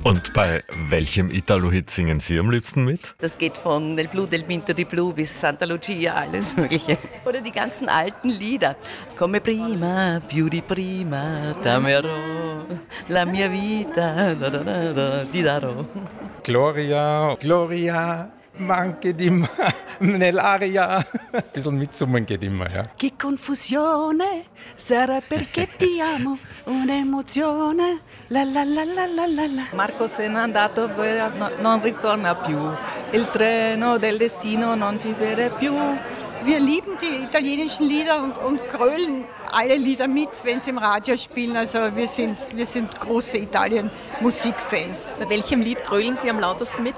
Und bei welchem Italo-Hit singen Sie am liebsten mit? Das geht von Del Blu, del Pinto di Blu bis Santa Lucia, alles Mögliche. Oder die ganzen alten Lieder. Come prima, più di prima, t'amerò, la mia vita, da da da da, ti darò. Gloria, Gloria, manche di nell'aria. Ein bisschen mitsummen geht immer, ja. Che confusione, sarà perché ti amo, un'emozione, la la la la la la la. Marco se n'è andato, non ritorna più. Il treno del destino non ci vede più. Wir lieben die italienischen Lieder und grölen alle Lieder mit, wenn sie im Radio spielen. Also wir sind große Italien-Musikfans. Bei welchem Lied grölen Sie am lautesten mit?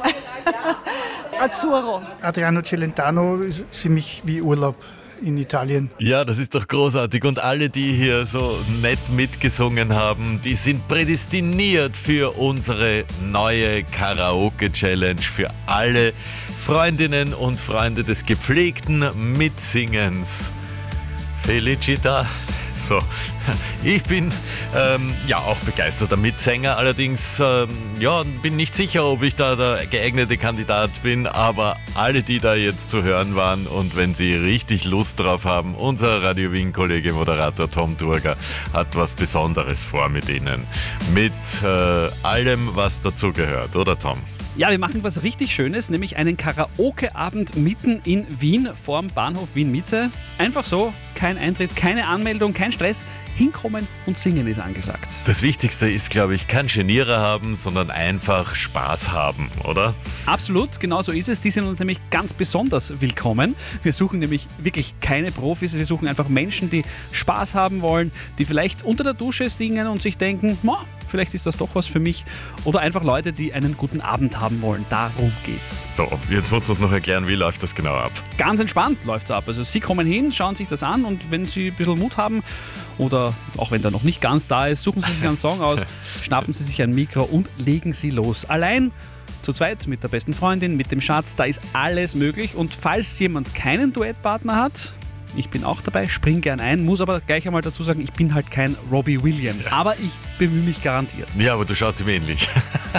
Azzurro. Adriano Celentano ist für mich wie Urlaub in Italien. Ja, das ist doch großartig. Und alle, die hier so nett mitgesungen haben, die sind prädestiniert für unsere neue Karaoke-Challenge. Für alle Freundinnen und Freunde des gepflegten Mitsingens. Felicità. So, ich bin auch begeisterter Mitsänger, allerdings bin nicht sicher, ob ich da der geeignete Kandidat bin, aber alle, die da jetzt zu hören waren und wenn sie richtig Lust drauf haben, unser Radio Wien-Kollege Moderator Tom Turger hat was Besonderes vor mit Ihnen. Mit allem, was dazugehört, oder Tom? Ja, wir machen was richtig Schönes, nämlich einen Karaoke-Abend mitten in Wien vorm Bahnhof Wien-Mitte. Einfach so, kein Eintritt, keine Anmeldung, kein Stress. Hinkommen und singen ist angesagt. Das Wichtigste ist, glaube ich, kein Genierer haben, sondern einfach Spaß haben, oder? Absolut, genau so ist es. Die sind uns nämlich ganz besonders willkommen. Wir suchen nämlich wirklich keine Profis, wir suchen einfach Menschen, die Spaß haben wollen, die vielleicht unter der Dusche singen und sich denken, vielleicht ist das doch was für mich. Oder einfach Leute, die einen guten Abend haben wollen. Darum geht's. So, jetzt musst du uns noch erklären, wie läuft das genau ab? Ganz entspannt läuft es ab. Also Sie kommen hin, schauen sich das an und wenn Sie ein bisschen Mut haben oder auch wenn der noch nicht ganz da ist, suchen Sie sich einen Song aus, schnappen Sie sich ein Mikro und legen Sie los. Allein, zu zweit, mit der besten Freundin, mit dem Schatz, da ist alles möglich. Und falls jemand keinen Duettpartner hat, ich bin auch dabei, spring gern ein, muss aber gleich einmal dazu sagen, ich bin halt kein Robbie Williams, aber ich bemühe mich garantiert. Ja, aber du schaust ihm ähnlich.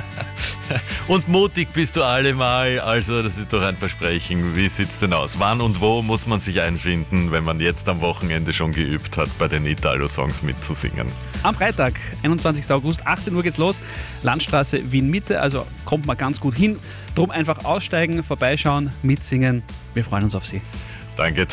Und mutig bist du allemal, also das ist doch ein Versprechen. Wie sieht's denn aus? Wann und wo muss man sich einfinden, wenn man jetzt am Wochenende schon geübt hat, bei den Italo-Songs mitzusingen? Am Freitag, 21. August, 18 Uhr geht's los, Landstraße Wien-Mitte, also kommt man ganz gut hin. Drum einfach aussteigen, vorbeischauen, mitsingen. Wir freuen uns auf Sie. Danke.